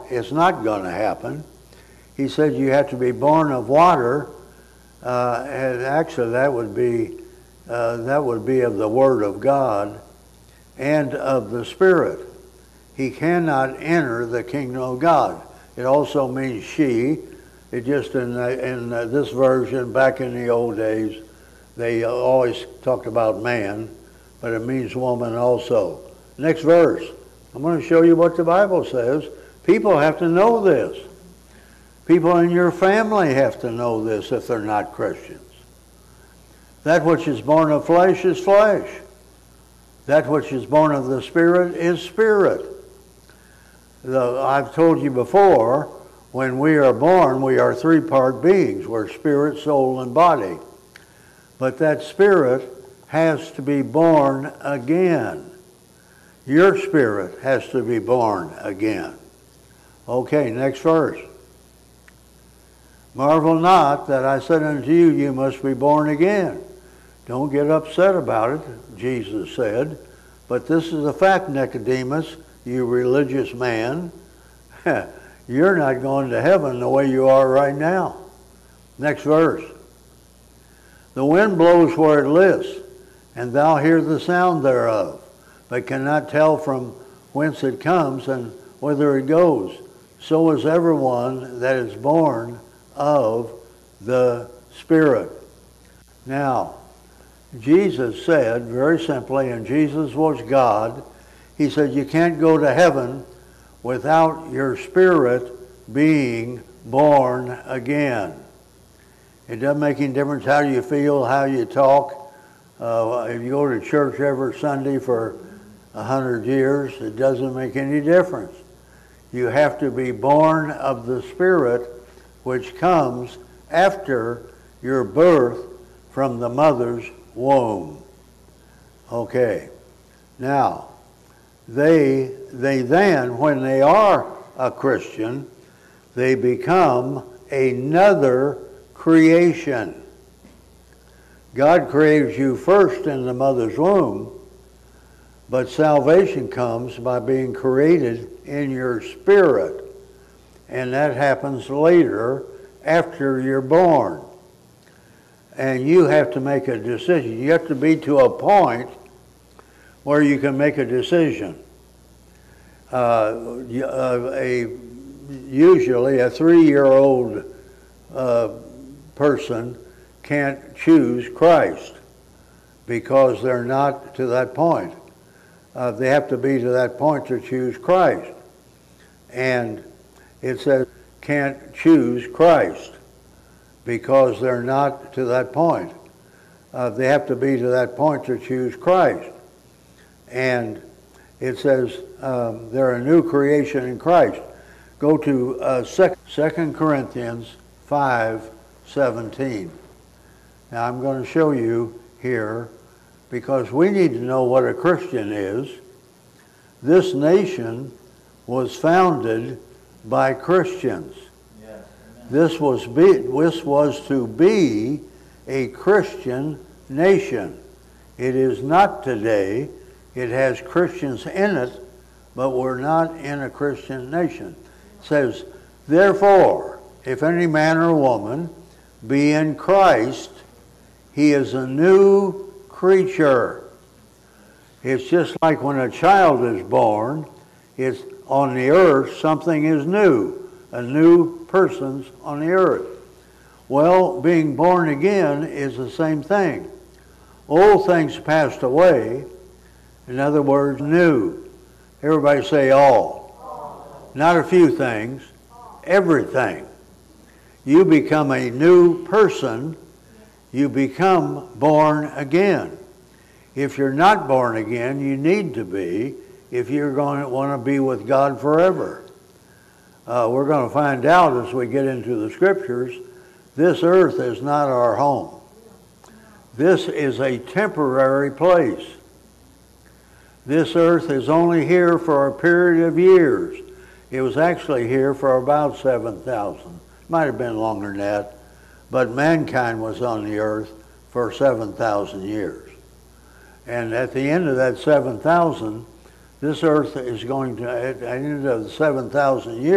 it's not going to happen. He said you have to be born of water, and actually that would be of the Word of God and of the Spirit. He cannot enter the kingdom of God. It also means she. It just in this version, back in the old days, they always talked about man, but it means woman also. Next verse. I'm going to show you what the Bible says. People have to know this. People in your family have to know this if they're not Christians. That which is born of flesh is flesh. That which is born of the Spirit is spirit. I've told you before, when we are born, we are three-part beings. We're spirit, soul, and body. But that spirit has to be born again. Your spirit has to be born again. Okay, next verse. Marvel not that I said unto you, you must be born again. Don't get upset about it, Jesus said. But this is a fact, Nicodemus, you religious man. You're not going to heaven the way you are right now. Next verse. The wind blows where it lists, and thou hear the sound thereof, but cannot tell from whence it comes and whither it goes. So is everyone that is born of the Spirit. Now, Jesus said very simply, and Jesus was God, he said you can't go to heaven without your spirit being born again. It doesn't make any difference how you feel, how you talk. If you go to church every Sunday for 100 years, it doesn't make any difference. You have to be born of the Spirit, which comes after your birth from the mother's womb. Okay. Now, they then, when they are a Christian, they become another creation. God created you first in the mother's womb, but salvation comes by being created in your spirit. And that happens later after you're born. And you have to make a decision. You have to be to a point where you can make a decision. Usually a 3-year-old person can't choose Christ because they're not to that point. They have to be to that point to choose Christ. And it says can't choose Christ because they're not to that point. They have to be to that point to choose Christ. And it says they're a new creation in Christ. Go to 2 Corinthians 5:17. Now I'm going to show you here, because we need to know what a Christian is. This nation was founded by Christians. Yes, this was to be a Christian nation. It is not today. It has Christians in it, but we're not in a Christian nation. It says, therefore, if any man or woman be in Christ, he is a new creature. It's just like when a child is born, it's on the earth, something is new. A new person's on the earth. Well, being born again is the same thing. Old things passed away. In other words, new. Everybody say all. Not a few things. Everything. You become a new person. You become born again. If you're not born again, you need to be if you're going to want to be with God forever. We're going to find out as we get into the scriptures, this earth is not our home. This is a temporary place. This earth is only here for a period of years. It was actually here for about 7,000. Might have been longer than that. But mankind was on the earth for 7,000 years. And at the end of that 7,000, this earth is going to, at the end of the 7,000 years,